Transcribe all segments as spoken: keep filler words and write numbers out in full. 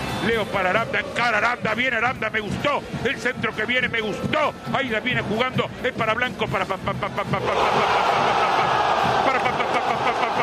Leo para Aranda, encara Aranda, viene Aranda, me gustó. El centro que viene, me gustó. Ahí la viene jugando, es para Blanco, para pa pa pa pa pa pa pa para pa pa pa pa pa pa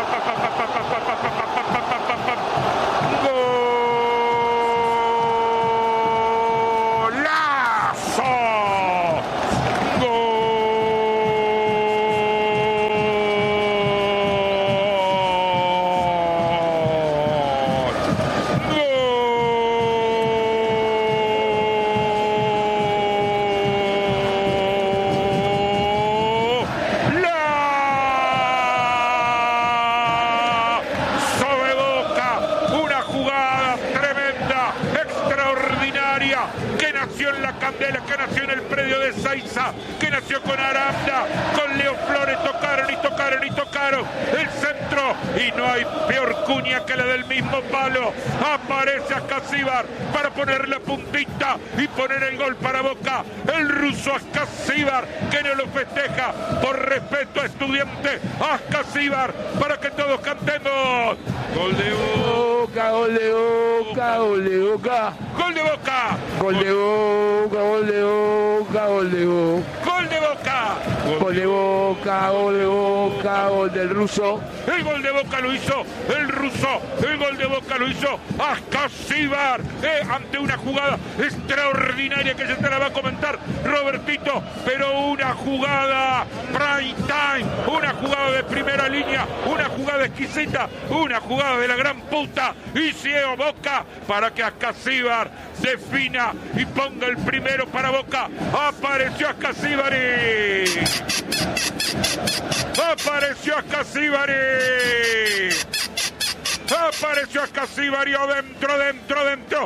que nació en el predio de Saiza, que nació con Aranda, con Leo Flores, tocaron y tocaron y tocaron el centro, y no hay peor cuña que la del mismo palo. Aparece Ascasíbar para poner la puntita y poner el gol para Boca. El ruso Ascasíbar, que no lo festeja por respeto a Estudiante. Ascasíbar, para que todos cantemos. Gol de Boca, gol de Boca, gol de Boca. Gol de Boca. Gol de Boca, gol de Boca, gol de Boca. Gol de Boca. Gol de Boca, gol de Boca, gol del ruso. El gol de Boca lo hizo el ruso. El gol de Boca lo hizo Ascasíbar. Eh, ante una jugada extraordinaria que se te la va a comentar Robertito. Pero una jugada prime time. Una jugada de primera línea. Una jugada exquisita. Una jugada de la gran puta. Y ciego Boca para que Ascasíbar defina y ponga el primero para Boca. Apareció Ascasíbari. Apareció Ascasíbari. Apareció Ascasíbari adentro, dentro, dentro.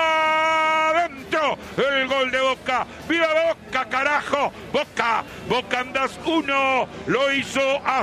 Adentro. El gol de Boca. ¡Viva Boca, carajo! Boca. Boca andás uno. Lo hizo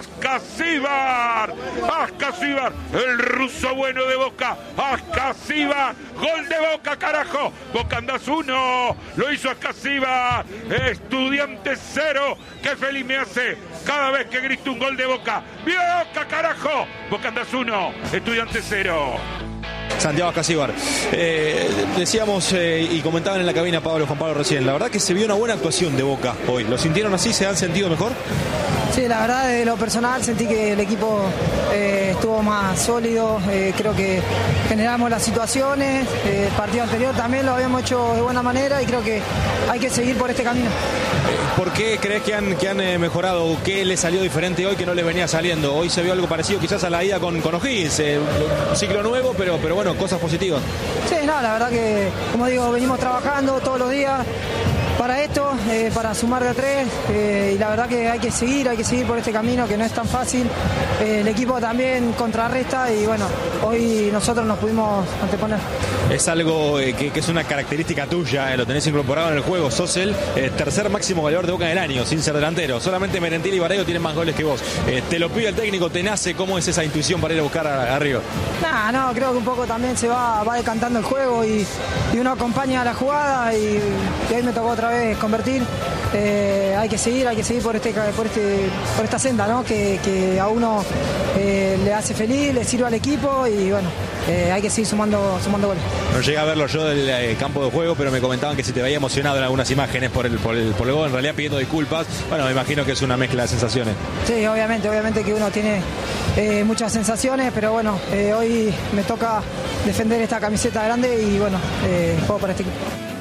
Ascasíbar. Ascasíbar. El ruso bueno de Boca. Ascasíbar. Gol de Boca, carajo. Boca andás uno. Lo hizo Ascasíbar. Estudiante cero. Qué feliz me hace cada vez que grito un gol de Boca. ¡Viva Boca, carajo! Boca andás uno. Estudiante cero. Santiago Ascasíbar. Eh, decíamos eh, y comentaban en la cabina Pablo Juan Pablo recién, la verdad que se vio una buena actuación de Boca hoy. ¿Lo sintieron así? ¿Se han sentido mejor? Sí, la verdad, de lo personal sentí que el equipo eh, estuvo más sólido. Eh, creo que generamos las situaciones. Eh, el partido anterior también lo habíamos hecho de buena manera y creo que hay que seguir por este camino. ¿Por qué crees que han, que han eh, mejorado? ¿Qué les salió diferente hoy que no les venía saliendo? Hoy se vio algo parecido quizás a la ida con, con O'Higgins. Eh, un ciclo nuevo, pero, pero bueno, cosas positivas. Sí, no, la verdad que, como digo, venimos trabajando todos los días para esto, eh, para sumar de a tres, eh, y la verdad que hay que seguir, hay que seguir por este camino que no es tan fácil. Eh, el equipo también contrarresta y bueno, hoy nosotros nos pudimos anteponer. Es algo eh, que, que es una característica tuya, eh, lo tenés incorporado en el juego. Sos el eh, tercer máximo goleador de Boca del año, sin ser delantero. Solamente Merentiel y Barreiro tienen más goles que vos. Eh, te lo pide el técnico, te nace. ¿Cómo es esa intuición para ir a buscar a, a arriba? Nah, no, creo que un poco también se va, va decantando el juego y, y uno acompaña la jugada y, y hoy me tocó otra vez convertir. Eh, hay que seguir, hay que seguir por este, por este, por esta senda, ¿no? Que, que a uno eh, le hace feliz, le sirve al equipo y bueno, eh, hay que seguir sumando, sumando goles. No llegué a verlo yo del eh, campo de juego, pero me comentaban que se te veía emocionado en algunas imágenes por el, por el, por el gol, en realidad pidiendo disculpas. Bueno, me imagino que es una mezcla de sensaciones. Sí, obviamente, obviamente que uno tiene eh, muchas sensaciones, pero bueno, eh, hoy me toca defender esta camiseta grande y bueno, eh, juego para este equipo.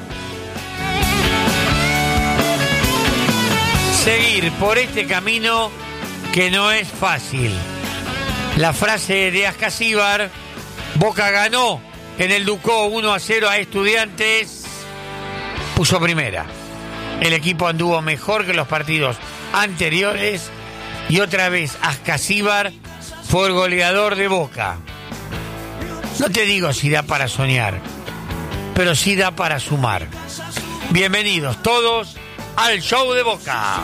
Seguir por este camino que no es fácil. La frase de Ascasíbar. Boca ganó en el Ducó uno a cero a Estudiantes. Puso primera. El equipo anduvo mejor que los partidos anteriores. Y otra vez Ascasíbar fue el goleador de Boca. No te digo si da para soñar, pero sí da para sumar. Bienvenidos todos al show de Boca.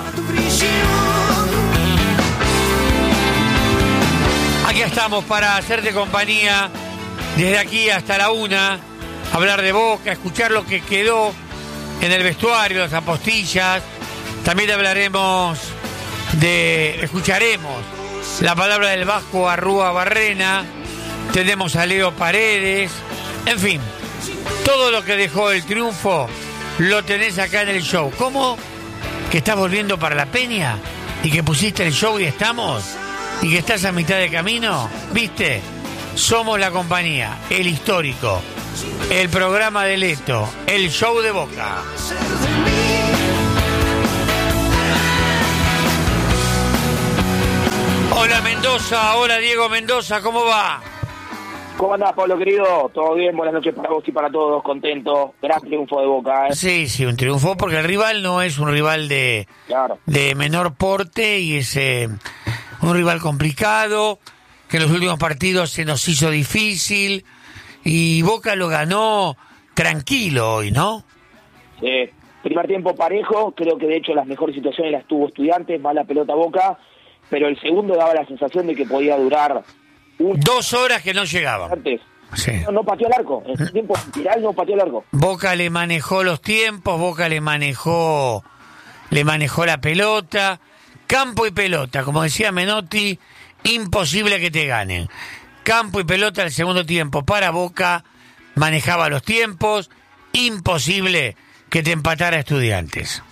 Aquí estamos para hacerte compañía desde aquí hasta la una, hablar de Boca, escuchar lo que quedó en el vestuario, las apostillas. También hablaremos de, escucharemos la palabra del Vasco Arrúa Barrena. Tenemos a Leo Paredes. En fin, Todo lo que dejó el triunfo lo tenés acá en el show. ¿Cómo? ¿Que estás volviendo para la Peña? ¿Y que pusiste el show y estamos? ¿Y que estás a mitad de camino? ¿Viste? Somos la compañía, el histórico, el programa de Leto, el show de Boca. Hola Mendoza, hola Diego Mendoza, ¿cómo va? ¿Cómo andás, Pablo, querido? ¿Todo bien? Buenas noches para vos y para todos, contento. Gran triunfo de Boca, ¿eh? Sí, sí, un triunfo porque el rival no es un rival de, claro. de menor porte y es eh, un rival complicado, que en los últimos partidos se nos hizo difícil y Boca lo ganó tranquilo hoy, ¿no? Sí, primer tiempo parejo, creo que de hecho las mejores situaciones las tuvo Estudiantes, mala pelota Boca, pero el segundo daba la sensación de que podía durar un... dos horas que no llegaban. Antes. Sí. No, no pateó el arco, en el tiempo final no pateó el arco. Boca le manejó los tiempos, Boca le manejó, le manejó la pelota, campo y pelota, como decía Menotti, imposible que te ganen. Campo y pelota el segundo tiempo para Boca, manejaba los tiempos, imposible que te empatara Estudiantes.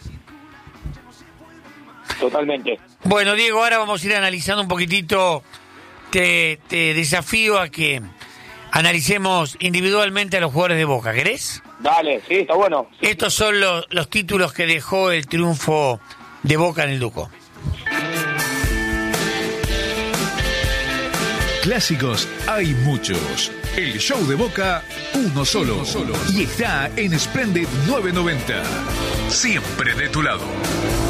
Totalmente. Bueno, Diego, ahora vamos a ir analizando un poquitito, te, te desafío a que analicemos individualmente a los jugadores de Boca, ¿querés? Dale, sí, está bueno. Sí. Estos son los, los títulos que dejó el triunfo de Boca en el Ducó. Clásicos hay muchos. El show de Boca, uno solo. Uno solo. Y está en Splendid novecientos noventa. Siempre de tu lado.